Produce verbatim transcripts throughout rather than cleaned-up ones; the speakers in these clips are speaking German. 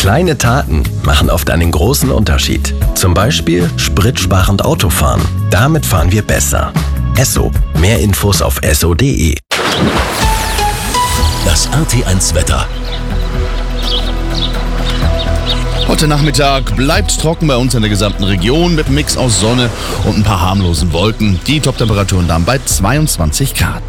Kleine Taten machen oft einen großen Unterschied. Zum Beispiel spritsparend Autofahren. Damit fahren wir besser. Esso. Mehr Infos auf esso punkt de. Das R T eins Wetter. Heute Nachmittag bleibt trocken bei uns in der gesamten Region mit einem Mix aus Sonne und ein paar harmlosen Wolken. Die Toptemperaturen dann bei zweiundzwanzig Grad.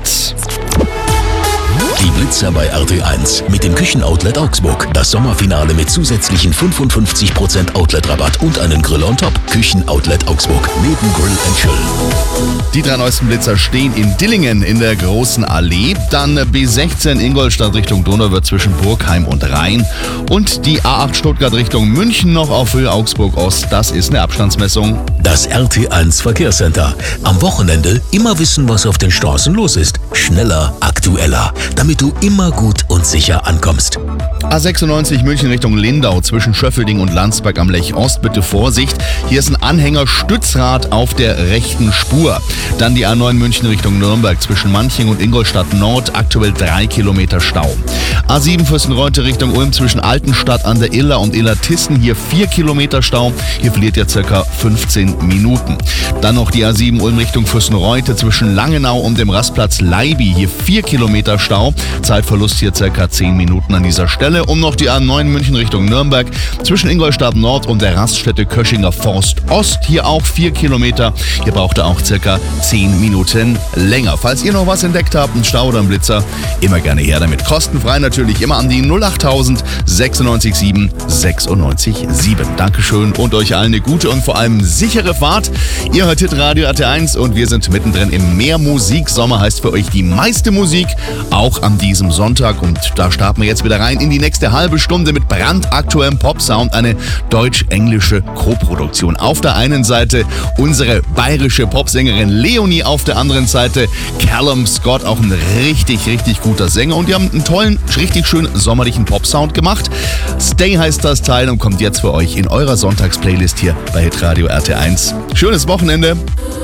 Die Blitzer bei R T eins mit dem Küchenoutlet Augsburg. Das Sommerfinale mit zusätzlichen fünfundfünfzig Prozent Outlet-Rabatt und einen Grill on top. Küchenoutlet Augsburg neben Grill and Chill. Die drei neuesten Blitzer stehen in Dillingen in der Großen Allee. Dann B sechzehn Ingolstadt Richtung Donauwörth zwischen Burgheim und Rhein. Und die A acht Stuttgart Richtung München noch auf Höhe Augsburg Ost. Das ist eine Abstandsmessung. Das R T eins Verkehrscenter. Am Wochenende immer wissen, was auf den Straßen los ist. Schneller, aktueller, damit du immer gut und sicher ankommst. A sechsundneunzig München Richtung Lindau zwischen Schöffelding und Landsberg am Lech Ost. Bitte Vorsicht, hier ist ein Anhängerstützrad auf der rechten Spur. Dann die A neun München Richtung Nürnberg zwischen Manching und Ingolstadt Nord, aktuell drei Kilometer Stau. A sieben Fürstenreute Richtung Ulm zwischen Altenstadt an der Iller und Illertissen, hier vier Kilometer Stau. Hier verliert ihr circa fünfzehn Minuten. Dann noch die A sieben Ulm Richtung Fürstenreute zwischen Langenau und dem Rastplatz Leibi, hier vier Kilometer Stau. Zeitverlust hier circa zehn Minuten an dieser Stelle. Und noch die A neun München Richtung Nürnberg zwischen Ingolstadt Nord und der Raststätte Köschinger Forst Ost. Hier auch vier Kilometer. Hier braucht ihr auch circa zehn Minuten länger. Falls ihr noch was entdeckt habt, einen Stau oder einen Blitzer, immer gerne her damit. Kostenfrei natürlich immer an die null achttausend sechsundneunzig sieben sechsundneunzig sieben. Dankeschön und euch allen eine gute und vor allem sichere Fahrt. Ihr hört Hitradio R T eins und wir sind mittendrin im Mehrmusik-Sommer. Heißt für euch die meiste Musik, auch an diesem Sonntag. Und da starten wir jetzt wieder rein in die nächste halbe Stunde mit brandaktuellem Popsound. Eine deutsch-englische Co-Produktion. Auf der einen Seite unsere bayerische Popsängerin Leonie, auf der anderen Seite Callum Scott, auch ein richtig, richtig guter Sänger. Und die haben einen tollen, richtig schön sommerlichen Popsound gemacht. Stay heißt das Teil und kommt jetzt für euch in eurer Sonntagsplaylist hier bei Hitradio R T eins. Schönes Wochenende!